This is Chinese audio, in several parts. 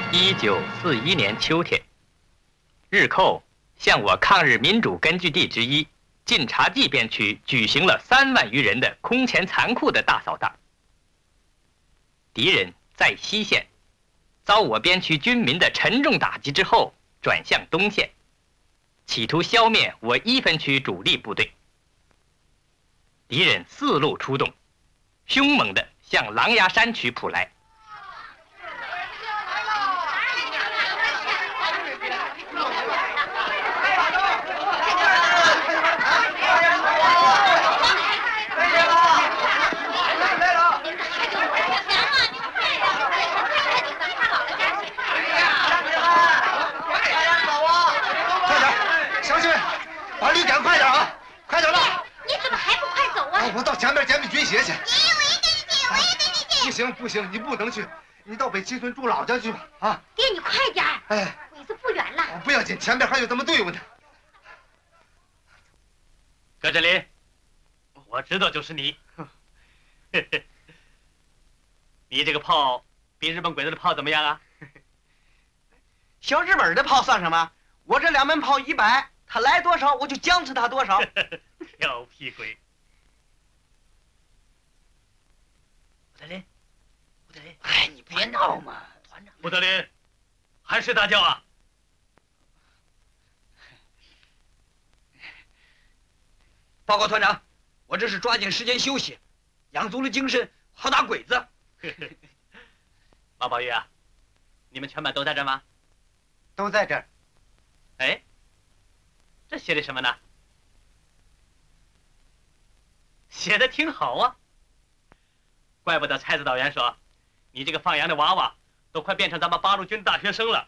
1941年秋天，日寇向我抗日民主根据地之一晋察冀边区举行了3万余人的空前残酷的大扫荡。敌人在西线遭我边区军民的沉重打击之后，转向东线，企图消灭我1分区主力部队。敌人4路出动，凶猛地向狼牙山区扑来。 把驴赶快点啊！快点吧！ 你怎么还不快走啊？ 我到前面捡笔军鞋去。 爷，我也跟你去，我也跟你去。 不行不行，你不能去，你到北七村住老家去吧。啊！ 爹，你快点！ 哎， 鬼子不远了。 不要紧，前边还有咱们队伍呢。 葛振林，我知道就是你。你这个炮比日本鬼子的炮怎么样啊？ 小日本的炮算什么？我这2门炮100。他来多少，我就僵持他多少。 调皮鬼！吴德林，吴德林， 哎，你别闹嘛，团长。 吴德林，还睡大觉啊？ 报告团长，我这是抓紧时间休息，养足了精神，好打鬼子。 马宝玉啊，你们全班都在这吗？ 都在这儿。 哎。这写的什么呢？写的挺好啊，怪不得蔡指导员说，你这个放羊的娃娃都快变成咱们八路军大学生了。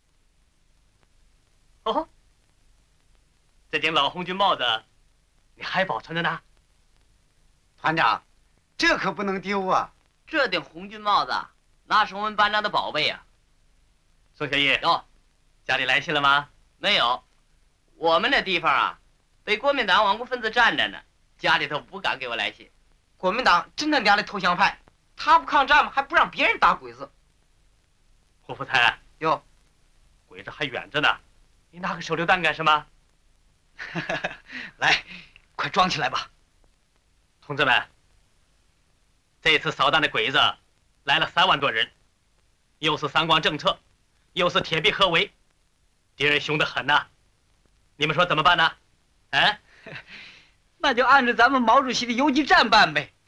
哦，这顶老红军帽子，你还保存着呢？ 团长，这可不能丢啊！ 这顶红军帽子，那是我们班长的宝贝呀。 宋学义， 哟， 家里来信了吗？ 没有。我们那地方啊，被国民党顽固分子占着呢，家里头不敢给我来信。 国民党真他娘的投降派，他不抗战吗？还不让别人打鬼子。 胡福才， 哟， 鬼子还远着呢，你拿个手榴弹干什么？ 来，快装起来吧。 同志们，这次扫荡的鬼子来了3万多人，又是三光政策，又是铁壁合围，敌人凶得很呐。你们说怎么办呢？哎， 那就按照咱们毛主席的游击战办呗。